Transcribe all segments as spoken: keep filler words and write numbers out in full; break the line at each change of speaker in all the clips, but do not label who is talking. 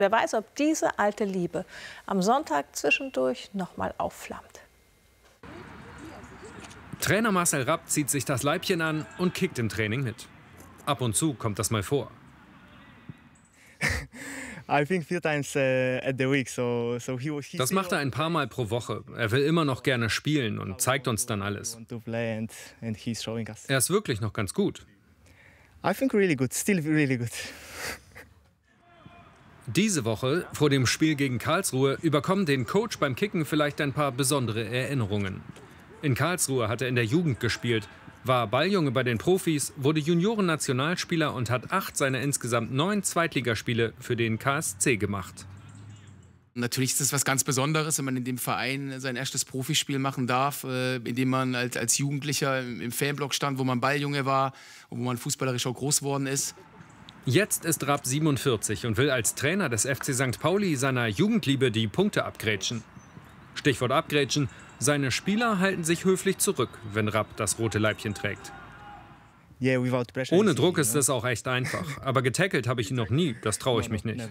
Wer weiß, ob diese alte Liebe am Sonntag zwischendurch noch mal aufflammt.
Trainer Marcel Rapp zieht sich das Leibchen an und kickt im Training mit. Ab und zu kommt das mal vor. Das macht er ein paar Mal pro Woche. Er will immer noch gerne spielen und zeigt uns dann alles. Er ist wirklich noch ganz gut. Diese Woche, vor dem Spiel gegen Karlsruhe, überkommen den Coach beim Kicken vielleicht ein paar besondere Erinnerungen. In Karlsruhe hat er in der Jugend gespielt, war Balljunge bei den Profis, wurde Junioren-Nationalspieler und hat acht seiner insgesamt neun Zweitligaspiele für den K S C gemacht.
Natürlich ist es was ganz Besonderes, wenn man in dem Verein sein erstes Profispiel machen darf, in dem man als, als Jugendlicher im Fanblock stand, wo man Balljunge war und wo man fußballerisch auch groß geworden ist.
Jetzt ist Rapp siebenundvierzig und will als Trainer des F C Sankt Pauli seiner Jugendliebe die Punkte abgrätschen. Stichwort abgrätschen: Seine Spieler halten sich höflich zurück, wenn Rapp das rote Leibchen trägt. Ohne Druck ist es auch echt einfach. Aber getackelt habe ich ihn noch nie, das traue ich mich nicht.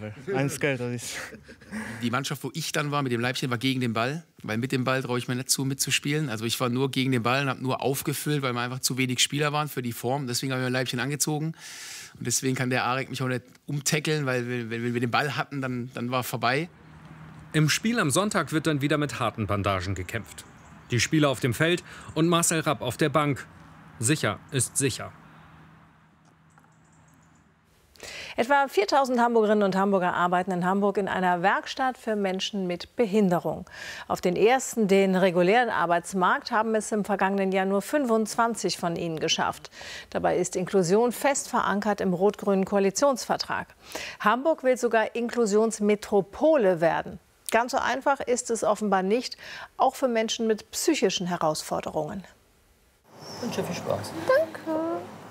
Die Mannschaft, wo ich dann war mit dem Leibchen, war gegen den Ball. Weil mit dem Ball traue ich mir nicht zu, mitzuspielen. Also ich war nur gegen den Ball und habe nur aufgefüllt, weil wir einfach zu wenig Spieler waren für die Form. Deswegen habe ich mein Leibchen angezogen. Und deswegen kann der Arek mich auch nicht umtackeln, weil wenn wir den Ball hatten, dann, dann war vorbei.
Im Spiel am Sonntag wird dann wieder mit harten Bandagen gekämpft. Die Spieler auf dem Feld und Marcel Rapp auf der Bank. Sicher ist sicher.
Etwa viertausend Hamburgerinnen und Hamburger arbeiten in Hamburg in einer Werkstatt für Menschen mit Behinderung. Auf den ersten, den regulären Arbeitsmarkt, haben es im vergangenen Jahr nur fünfundzwanzig von ihnen geschafft. Dabei ist Inklusion fest verankert im rot-grünen Koalitionsvertrag. Hamburg will sogar Inklusionsmetropole werden. Ganz so einfach ist es offenbar nicht, auch für Menschen mit psychischen Herausforderungen.
Ich wünsche viel Spaß.
Danke.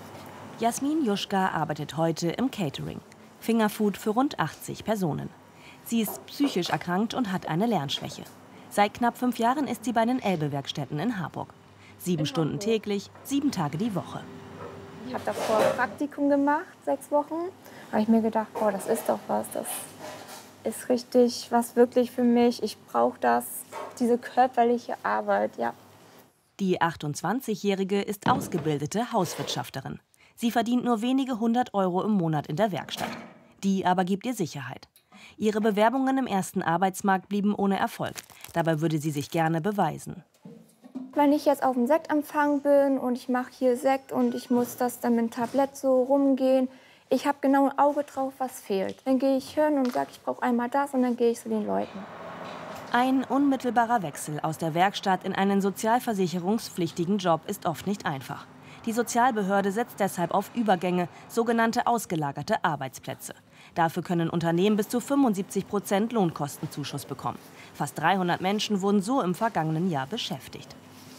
Jasmin Juschka arbeitet heute im Catering. Fingerfood für rund achtzig Personen. Sie ist psychisch erkrankt und hat eine Lernschwäche. Seit knapp fünf Jahren ist sie bei den Elbe-Werkstätten in Harburg. Sieben Stunden täglich, sieben Tage die Woche.
Ich habe davor Praktikum gemacht, sechs Wochen. Da habe ich mir gedacht, boah, das ist doch was. Das ist richtig was wirklich für mich. Ich brauche das, diese körperliche Arbeit, ja.
Die achtundzwanzigjährige ist ausgebildete Hauswirtschafterin. Sie verdient nur wenige hundert Euro im Monat in der Werkstatt. Die aber gibt ihr Sicherheit. Ihre Bewerbungen im ersten Arbeitsmarkt blieben ohne Erfolg. Dabei würde sie sich gerne beweisen.
Wenn ich jetzt auf dem Sektempfang bin und ich mache hier Sekt und ich muss das dann mit dem Tablett so rumgehen, ich habe genau ein Auge drauf, was fehlt. Dann gehe ich hin und sage, ich brauche einmal das und dann gehe ich zu den Leuten.
Ein unmittelbarer Wechsel aus der Werkstatt in einen sozialversicherungspflichtigen Job ist oft nicht einfach. Die Sozialbehörde setzt deshalb auf Übergänge, sogenannte ausgelagerte Arbeitsplätze. Dafür können Unternehmen bis zu fünfundsiebzig Prozent Lohnkostenzuschuss bekommen. Fast dreihundert Menschen wurden so im vergangenen Jahr beschäftigt.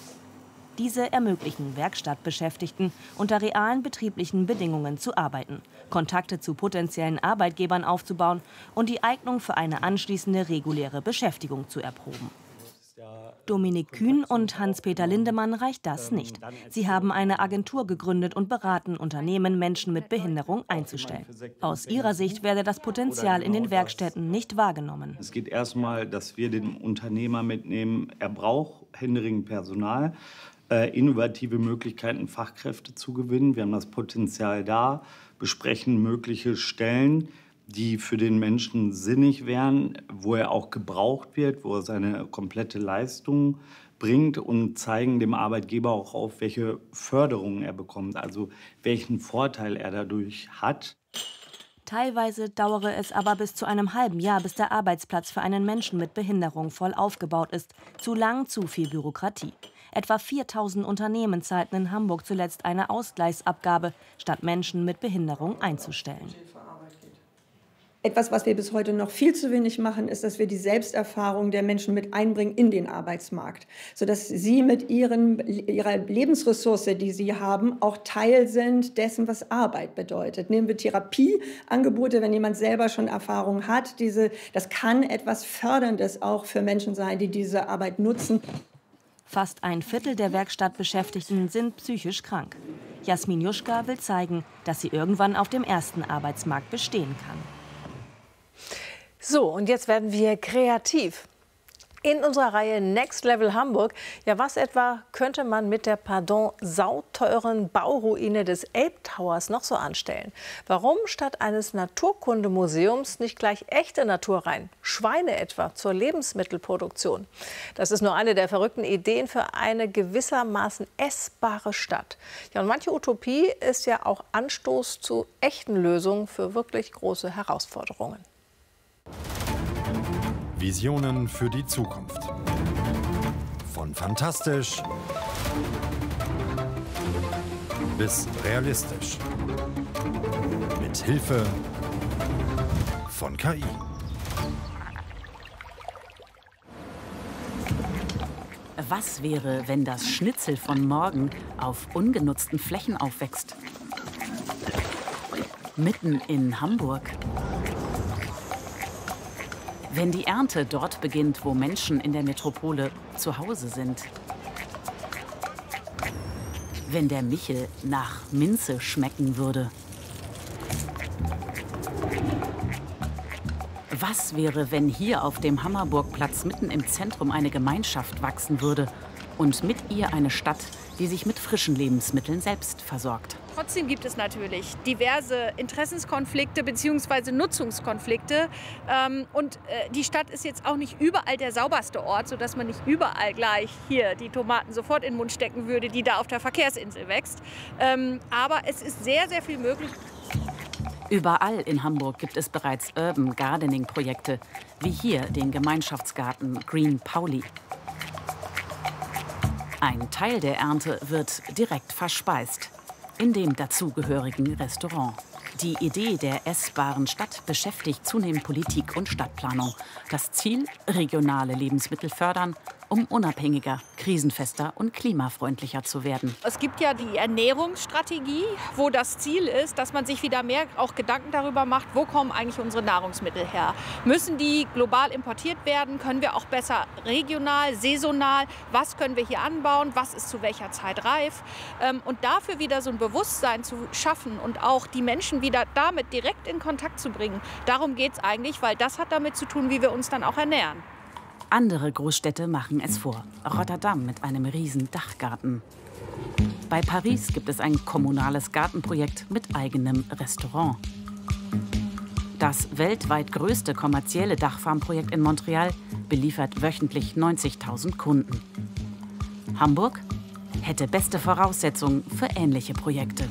Diese ermöglichen Werkstattbeschäftigten, unter realen betrieblichen Bedingungen zu arbeiten, Kontakte zu potenziellen Arbeitgebern aufzubauen und die Eignung für eine anschließende reguläre Beschäftigung zu erproben. Dominik Kühn und Hans-Peter Lindemann reicht das nicht. Sie haben eine Agentur gegründet und beraten Unternehmen, Menschen mit Behinderung einzustellen. Aus ihrer Sicht werde das Potenzial in den Werkstätten nicht wahrgenommen.
Es geht erstmal, dass wir den Unternehmer mitnehmen, er braucht händeringend Personal, äh, innovative Möglichkeiten, Fachkräfte zu gewinnen. Wir haben das Potenzial da, besprechen mögliche Stellen, die für den Menschen sinnig wären, wo er auch gebraucht wird, wo er seine komplette Leistung bringt und zeigen dem Arbeitgeber auch auf, welche Förderungen er bekommt, also welchen Vorteil er dadurch hat.
Teilweise dauere es aber bis zu einem halben Jahr, bis der Arbeitsplatz für einen Menschen mit Behinderung voll aufgebaut ist. Zu lang, zu viel Bürokratie. Etwa viertausend Unternehmen zahlten in Hamburg zuletzt eine Ausgleichsabgabe, statt Menschen mit Behinderung einzustellen.
Etwas, was wir bis heute noch viel zu wenig machen, ist, dass wir die Selbsterfahrung der Menschen mit einbringen in den Arbeitsmarkt, sodass sie mit ihren, ihrer Lebensressource, die sie haben, auch Teil sind dessen, was Arbeit bedeutet. Nehmen wir Therapieangebote, wenn jemand selber schon Erfahrung hat. Diese, das kann etwas Förderndes auch für Menschen sein, die diese Arbeit nutzen.
Fast ein Viertel der Werkstattbeschäftigten sind psychisch krank. Jasmin Juschka will zeigen, dass sie irgendwann auf dem ersten Arbeitsmarkt bestehen kann.
So, und jetzt werden wir kreativ. In unserer Reihe Next Level Hamburg, ja, was etwa könnte man mit der, pardon, sauteuren Bauruine des Elbtowers noch so anstellen? Warum statt eines Naturkundemuseums nicht gleich echte Natur rein? Schweine etwa zur Lebensmittelproduktion. Das ist nur eine der verrückten Ideen für eine gewissermaßen essbare Stadt. Ja, und manche Utopie ist ja auch Anstoß zu echten Lösungen für wirklich große Herausforderungen.
Visionen für die Zukunft. Von fantastisch bis realistisch. Mit Hilfe von K I.
Was wäre, wenn das Schnitzel von morgen auf ungenutzten Flächen aufwächst? Mitten in Hamburg. Wenn die Ernte dort beginnt, wo Menschen in der Metropole zu Hause sind. Wenn der Michel nach Minze schmecken würde. Was wäre, wenn hier auf dem Hammerburgplatz mitten im Zentrum eine Gemeinschaft wachsen würde und mit ihr eine Stadt, die sich mit frischen Lebensmitteln selbst versorgt?
Trotzdem gibt es natürlich diverse Interessenskonflikte bzw. Nutzungskonflikte. Ähm, und äh, die Stadt ist jetzt auch nicht überall der sauberste Ort, sodass man nicht überall gleich hier die Tomaten sofort in den Mund stecken würde, die da auf der Verkehrsinsel wächst. Ähm, aber es ist sehr, sehr viel möglich.
Überall in Hamburg gibt es bereits Urban Gardening-Projekte, wie hier den Gemeinschaftsgarten Green Pauli. Ein Teil der Ernte wird direkt verspeist in dem dazugehörigen Restaurant. Die Idee der essbaren Stadt beschäftigt zunehmend Politik und Stadtplanung. Das Ziel: regionale Lebensmittel fördern, um unabhängiger, krisenfester und klimafreundlicher zu werden.
Es gibt ja die Ernährungsstrategie, wo das Ziel ist, dass man sich wieder mehr auch Gedanken darüber macht, wo kommen eigentlich unsere Nahrungsmittel her? Müssen die global importiert werden? Können wir auch besser regional, saisonal? Was können wir hier anbauen? Was ist zu welcher Zeit reif? Und dafür wieder so ein Bewusstsein zu schaffen und auch die Menschen wieder damit direkt in Kontakt zu bringen. Darum geht es eigentlich, weil das hat damit zu tun, wie wir uns dann auch ernähren.
Andere Großstädte machen es vor. Rotterdam mit einem riesen Dachgarten. Bei Paris gibt es ein kommunales Gartenprojekt mit eigenem Restaurant. Das weltweit größte kommerzielle Dachfarmprojekt in Montreal beliefert wöchentlich neunzigtausend Kunden. Hamburg hätte beste Voraussetzungen für ähnliche Projekte.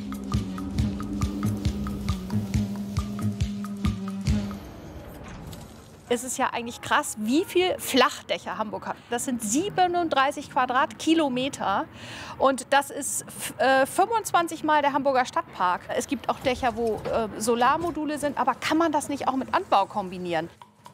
Es ist ja eigentlich krass, wie viel Flachdächer Hamburg hat. Das sind siebenunddreißig Quadratkilometer und das ist äh, fünfundzwanzig Mal der Hamburger Stadtpark. Es gibt auch Dächer, wo äh, Solarmodule sind, aber kann man das nicht auch mit Anbau kombinieren?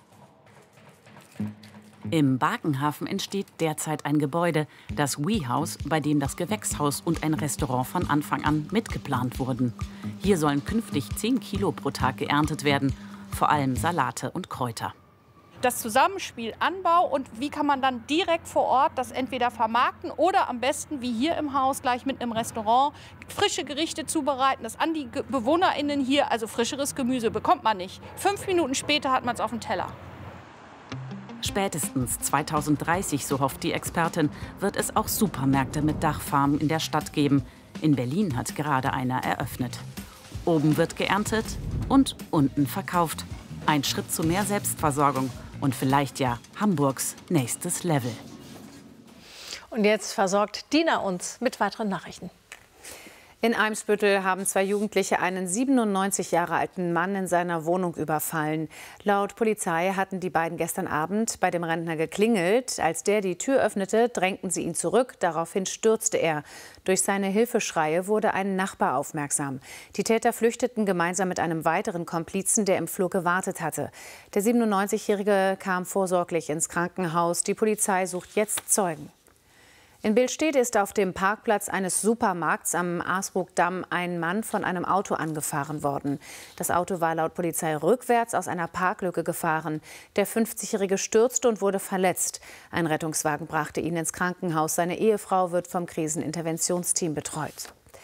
Im Barkenhafen entsteht derzeit ein Gebäude, das WeHouse, bei dem das Gewächshaus und ein Restaurant von Anfang an mitgeplant wurden. Hier sollen künftig zehn Kilo pro Tag geerntet werden, vor allem Salate und Kräuter.
Das Zusammenspiel Anbau und wie kann man dann direkt vor Ort das entweder vermarkten oder am besten wie hier im Haus gleich mit einem Restaurant frische Gerichte zubereiten, das an die BewohnerInnen hier, also frischeres Gemüse bekommt man nicht. Fünf Minuten später hat man es auf dem Teller.
Spätestens zweitausenddreißig, so hofft die Expertin, wird es auch Supermärkte mit Dachfarmen in der Stadt geben. In Berlin hat gerade einer eröffnet. Oben wird geerntet und unten verkauft. Ein Schritt zu mehr Selbstversorgung und vielleicht ja Hamburgs nächstes Level.
Und jetzt versorgt Dina uns mit weiteren Nachrichten.
In Eimsbüttel haben zwei Jugendliche einen siebenundneunzig Jahre alten Mann in seiner Wohnung überfallen. Laut Polizei hatten die beiden gestern Abend bei dem Rentner geklingelt. Als der die Tür öffnete, drängten sie ihn zurück. Daraufhin stürzte er. Durch seine Hilfeschreie wurde ein Nachbar aufmerksam. Die Täter flüchteten gemeinsam mit einem weiteren Komplizen, der im Flur gewartet hatte. Der siebenundneunzigjährige kam vorsorglich ins Krankenhaus. Die Polizei sucht jetzt Zeugen. In Billstedt ist auf dem Parkplatz eines Supermarkts am Aasbrookdamm ein Mann von einem Auto angefahren worden. Das Auto war laut Polizei rückwärts aus einer Parklücke gefahren. Der fünfzigjährige stürzte und wurde verletzt. Ein Rettungswagen brachte ihn ins Krankenhaus. Seine Ehefrau wird vom Kriseninterventionsteam betreut.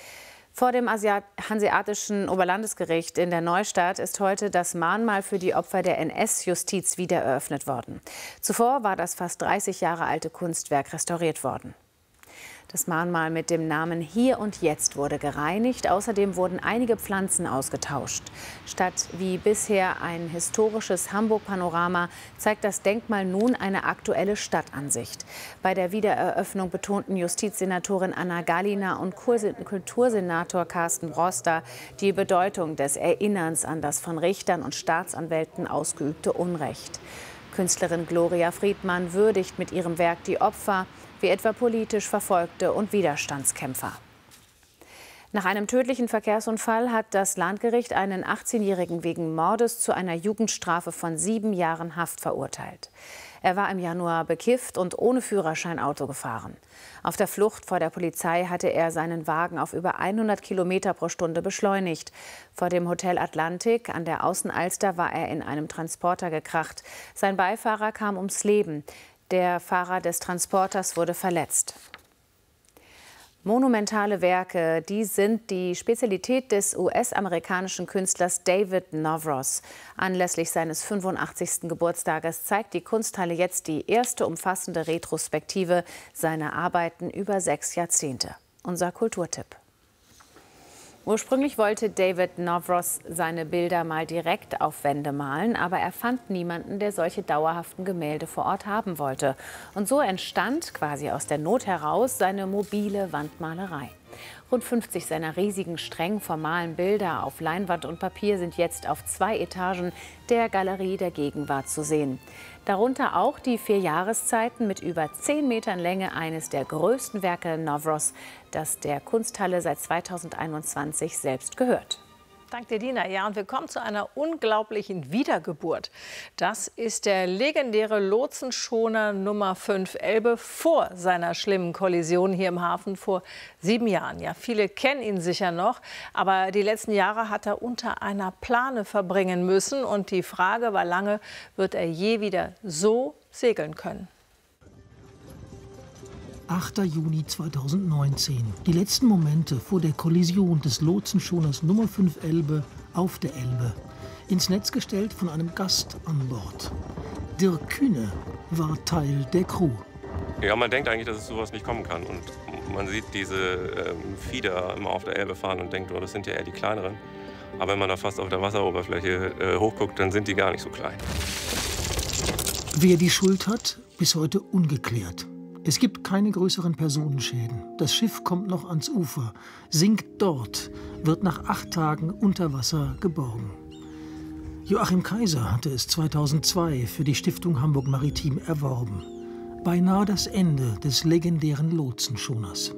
Vor dem Asiat Hanseatischen Oberlandesgericht in der Neustadt ist heute das Mahnmal für die Opfer der N S-Justiz wieder eröffnet worden. Zuvor war das fast dreißig Jahre alte Kunstwerk restauriert worden. Das Mahnmal mit dem Namen Hier und Jetzt wurde gereinigt. Außerdem wurden einige Pflanzen ausgetauscht. Statt wie bisher ein historisches Hamburg-Panorama zeigt das Denkmal nun eine aktuelle Stadtansicht. Bei der Wiedereröffnung betonten Justizsenatorin Anna Gallina und Kultursenator Carsten Broster die Bedeutung des Erinnerns an das von Richtern und Staatsanwälten ausgeübte Unrecht. Künstlerin Gloria Friedmann würdigt mit ihrem Werk die Opfer, wie etwa politisch Verfolgte und Widerstandskämpfer. Nach einem tödlichen Verkehrsunfall hat das Landgericht einen achtzehnjährigen wegen Mordes zu einer Jugendstrafe von sieben Jahren Haft verurteilt. Er war im Januar bekifft und ohne Führerschein Auto gefahren. Auf der Flucht vor der Polizei hatte er seinen Wagen auf über hundert Kilometer pro Stunde beschleunigt. Vor dem Hotel Atlantik an der Außenalster war er in einem Transporter gekracht. Sein Beifahrer kam ums Leben. Der Fahrer des Transporters wurde verletzt. Monumentale Werke, die sind die Spezialität des U S-amerikanischen Künstlers David Novros. Anlässlich seines fünfundachtzigsten Geburtstages zeigt die Kunsthalle jetzt die erste umfassende Retrospektive seiner Arbeiten über sechs Jahrzehnte. Unser Kulturtipp. Ursprünglich wollte David Novros seine Bilder mal direkt auf Wände malen, aber er fand niemanden, der solche dauerhaften Gemälde vor Ort haben wollte. Und so entstand quasi aus der Not heraus seine mobile Wandmalerei. Rund fünfzig seiner riesigen, streng formalen Bilder auf Leinwand und Papier sind jetzt auf zwei Etagen der Galerie der Gegenwart zu sehen. Darunter auch die vier Jahreszeiten mit über zehn Metern Länge, eines der größten Werke Novros, das der Kunsthalle seit zweitausendeinundzwanzig selbst gehört.
Dank dir, Dina. Ja, und wir kommen zu einer unglaublichen Wiedergeburt. Das ist der legendäre Lotsenschoner Nummer fünf Elbe vor seiner schlimmen Kollision hier im Hafen vor sieben Jahren. Ja, viele kennen ihn sicher noch, aber die letzten Jahre hat er unter einer Plane verbringen müssen. Und die Frage war lange, wird er je wieder so segeln können?
achter Juni zweitausendneunzehn. Die letzten Momente vor der Kollision des Lotsenschoners Nummer fünf Elbe auf der Elbe. Ins Netz gestellt von einem Gast an Bord. Dirk Kühne war Teil der Crew.
Ja, man denkt eigentlich, dass es sowas nicht kommen kann. Und man sieht diese ähm, Fieder immer auf der Elbe fahren und denkt, oh, das sind ja eher die kleineren. Aber wenn man da fast auf der Wasseroberfläche äh, hochguckt, dann sind die gar nicht so klein.
Wer die Schuld hat, bis heute ungeklärt. Es gibt keine größeren Personenschäden. Das Schiff kommt noch ans Ufer, sinkt dort, wird nach acht Tagen unter Wasser geborgen. Joachim Kaiser hatte es zweitausendzwei für die Stiftung Hamburg Maritim erworben. Beinahe das Ende des legendären Lotsenschoners.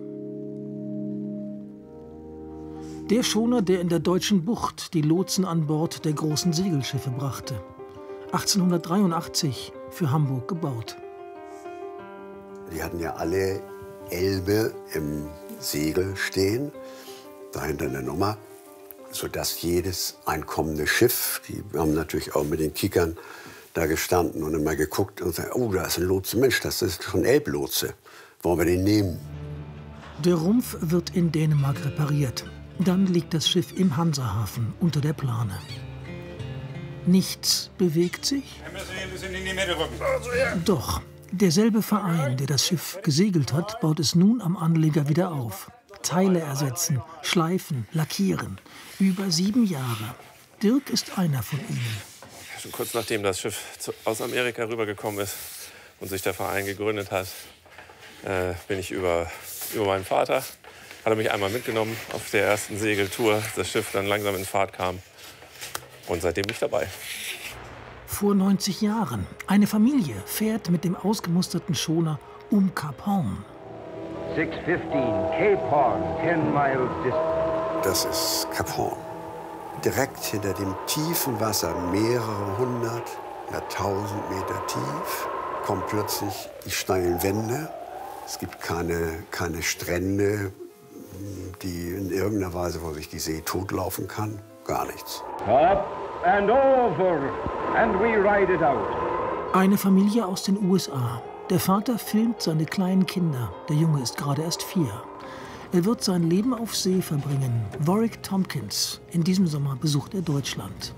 Der Schoner, der in der Deutschen Bucht die Lotsen an Bord der großen Segelschiffe brachte. achtzehnhundertdreiundachtzig für Hamburg gebaut.
Die hatten ja alle Elbe im Segel stehen, dahinter eine Nummer, sodass jedes einkommende Schiff, die haben natürlich auch mit den Kickern da gestanden und immer geguckt und gesagt, oh, da ist ein Lotse, Mensch, das ist schon Elblotse, wollen wir den nehmen?
Der Rumpf wird in Dänemark repariert. Dann liegt das Schiff im Hansahafen unter der Plane. Nichts bewegt sich?
Wir müssen hier ein bisschen in die Mitte rücken. Also, ja.
Doch. Derselbe Verein, der das Schiff gesegelt hat, baut es nun am Anleger wieder auf. Teile ersetzen, schleifen, lackieren. Über sieben Jahre. Dirk ist einer von ihnen.
Schon kurz nachdem das Schiff aus Amerika rübergekommen ist und sich der Verein gegründet hat, äh, bin ich über, über meinen Vater, hat er mich einmal mitgenommen auf der ersten Segeltour, das Schiff dann langsam in Fahrt kam. Und seitdem bin ich dabei.
Vor neunzig Jahren. Eine Familie fährt mit dem ausgemusterten Schoner um Kap Horn.
sechs fünfzehn, Cape Horn, ten miles distant.
Das ist Kap Horn. Direkt hinter dem tiefen Wasser, mehrere hundert, ja tausend Meter tief, kommen plötzlich die steilen Wände. Es gibt keine, keine Strände, die in irgendeiner Weise, wo sich die See totlaufen kann. Gar nichts.
Up and over, and we ride it out.
Eine Familie aus den U S A. Der Vater filmt seine kleinen Kinder. Der Junge ist gerade erst vier. Er wird sein Leben auf See verbringen. Warwick Tompkins. In diesem Sommer besucht er Deutschland.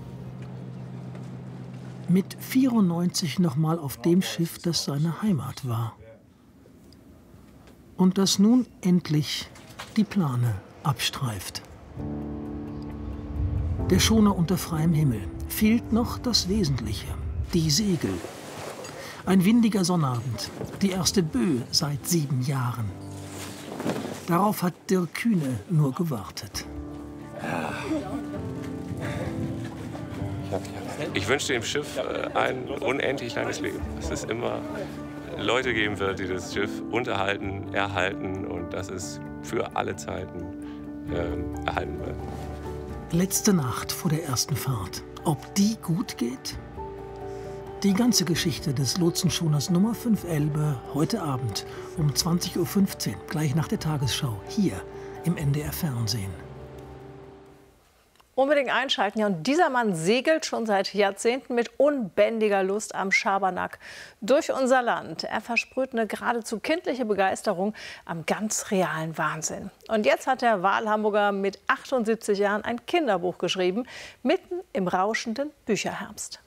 Mit vierundneunzig nochmal auf dem Schiff, das seine Heimat war. Und das nun endlich die Plane abstreift. Der Schoner unter freiem Himmel. Fehlt noch das Wesentliche, die Segel. Ein windiger Sonnabend, die erste Böe seit sieben Jahren. Darauf hat Dirk Kühne nur gewartet.
Ich wünsche dem Schiff ein unendlich langes Leben. Dass es immer Leute geben wird, die das Schiff unterhalten, erhalten und dass es für alle Zeiten äh, erhalten wird.
Letzte Nacht vor der ersten Fahrt. Ob die gut geht? Die ganze Geschichte des Lotsenschoners Nummer fünf Elbe heute Abend um zwanzig Uhr fünfzehn, gleich nach der Tagesschau, hier im N D R Fernsehen.
Unbedingt einschalten. Ja, und dieser Mann segelt schon seit Jahrzehnten mit unbändiger Lust am Schabernack durch unser Land. Er versprüht eine geradezu kindliche Begeisterung am ganz realen Wahnsinn. Und jetzt hat der Wahlhamburger mit achtundsiebzig Jahren ein Kinderbuch geschrieben, mitten im rauschenden Bücherherbst.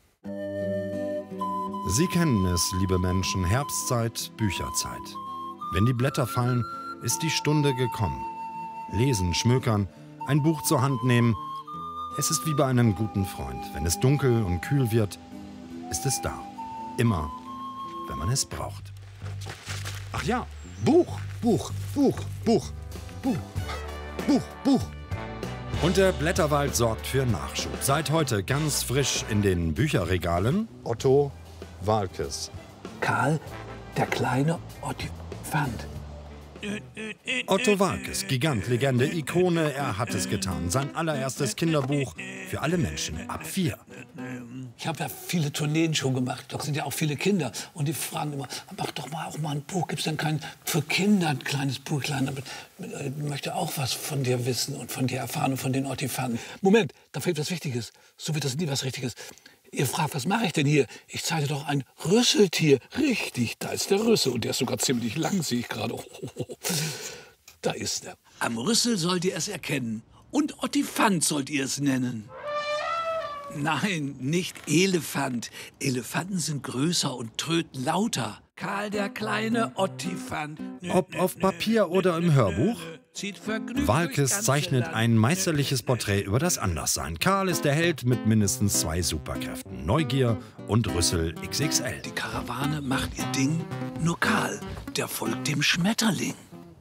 Sie kennen es, liebe Menschen, Herbstzeit, Bücherzeit. Wenn die Blätter fallen, ist die Stunde gekommen. Lesen, schmökern, ein Buch zur Hand nehmen. Es ist wie bei einem guten Freund. Wenn es dunkel und kühl wird, ist es da. Immer, wenn man es braucht. Ach ja, Buch, Buch, Buch, Buch, Buch, Buch, Buch. Und der Blätterwald sorgt für Nachschub. Seit heute ganz frisch in den Bücherregalen Otto Waalkes.
Karl, der kleine Ottifant.
Otto Waalkes, Gigant, Legende, Ikone, er hat es getan. Sein allererstes Kinderbuch für alle Menschen ab vier.
Ich habe ja viele Tourneen schon gemacht, da sind ja auch viele Kinder. Und die fragen immer, mach doch mal auch mal ein Buch. Gibt es denn kein für Kinder ein kleines Buchlein? Ich möchte auch was von dir wissen und von dir erfahren und von den Ottifanten. Moment, da fehlt was Wichtiges. So wird das nie was Richtiges. Ihr fragt, was mache ich denn hier? Ich zeige doch ein Rüsseltier. Richtig, da ist der Rüssel. Und der ist sogar ziemlich lang, sehe ich gerade. Oh, da ist er. Am Rüssel sollt ihr es erkennen. Und Ottifant sollt ihr es nennen. Nein, nicht Elefant. Elefanten sind größer und tröten lauter. Karl der kleine Ottifant.
Ob auf Papier oder im Hörbuch, Waalkes zeichnet ein meisterliches Porträt über das Anderssein. Karl ist der Held mit mindestens zwei Superkräften. Neugier und Rüssel X X L.
Die Karawane macht ihr Ding, nur Karl, der folgt dem Schmetterling.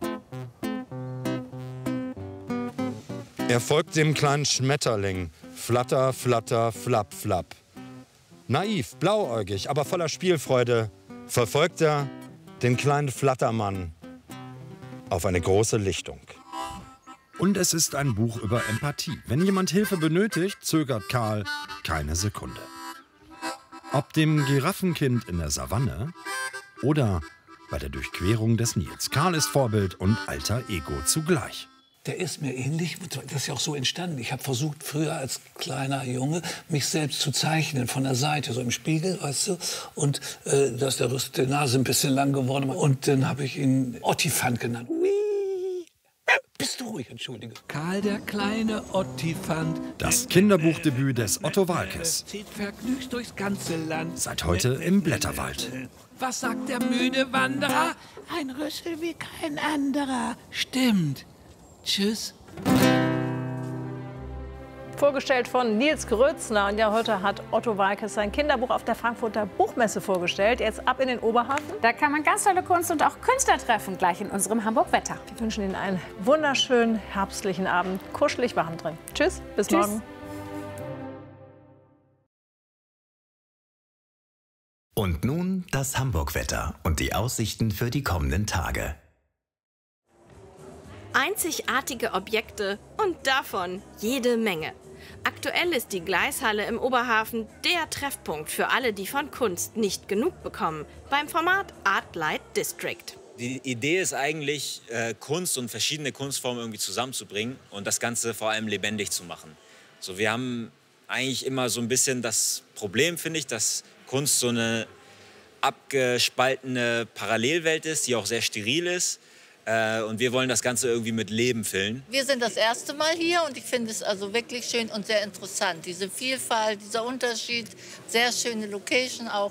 Er folgt dem kleinen Schmetterling. Flatter, flatter, flapp, flapp. Naiv, blauäugig, aber voller Spielfreude verfolgt er den kleinen Flattermann auf eine große Lichtung. Und es ist ein Buch über Empathie. Wenn jemand Hilfe benötigt, zögert Karl keine Sekunde. Ob dem Giraffenkind in der Savanne oder bei der Durchquerung des Nils. Karl ist Vorbild und alter Ego zugleich.
Der ist mir ähnlich, das ist ja auch so entstanden. Ich habe versucht, früher als kleiner Junge, mich selbst zu zeichnen, von der Seite, so im Spiegel, weißt du. Und äh, da ist der Rüssel, die Nase ein bisschen lang geworden. Und dann habe ich ihn Ottifant genannt. Ui. Äh, bist du ruhig, entschuldige. Karl, der kleine Ottifant.
Das Kinderbuchdebüt des Otto Waalkes.
Zieht vergnügt durchs ganze Land.
Seit heute im Blätterwald.
Was sagt der müde Wanderer? Ein Rüssel wie kein anderer. Stimmt. Tschüss.
Vorgestellt von Nils Grötzner. Und ja, heute hat Otto Waalkes sein Kinderbuch auf der Frankfurter Buchmesse vorgestellt. Jetzt ab in den Oberhafen.
Da kann man ganz tolle Kunst und auch Künstler treffen, gleich in unserem Hamburg-Wetter.
Wir wünschen Ihnen einen wunderschönen herbstlichen Abend. Kuschelig warm drin. Tschüss, bis
Tschüss.
morgen.
Und nun das Hamburg-Wetter und die Aussichten für die kommenden Tage.
Einzigartige Objekte und davon jede Menge. Aktuell ist die Gleishalle im Oberhafen der Treffpunkt für alle, die von Kunst nicht genug bekommen, beim Format Art Light District.
Die Idee ist eigentlich, äh, Kunst und verschiedene Kunstformen irgendwie zusammenzubringen und das Ganze vor allem lebendig zu machen. So, wir haben eigentlich immer so ein bisschen das Problem, finde ich, dass Kunst so eine abgespaltene Parallelwelt ist, die auch sehr steril ist. Äh, und wir wollen das Ganze irgendwie mit Leben füllen.
Wir sind das erste Mal hier und ich finde es also wirklich schön und sehr interessant. Diese Vielfalt, dieser Unterschied, sehr schöne Location auch.